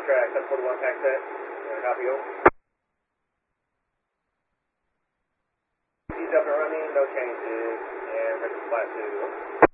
track, 741 pack set. Copy, over. He's up and running, no changes, and ready to fly to.